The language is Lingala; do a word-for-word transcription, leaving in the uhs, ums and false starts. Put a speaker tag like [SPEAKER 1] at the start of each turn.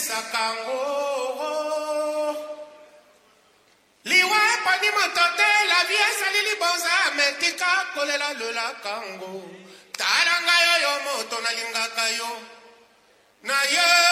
[SPEAKER 1] kango liwa epani motote la vie esali libonza metika kolela lola kango talanga yo yo moto nalingaka yo na ye